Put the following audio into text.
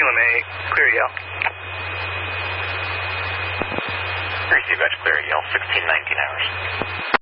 8, clear Yale. Receive, that's clear Yale, 1619 hours.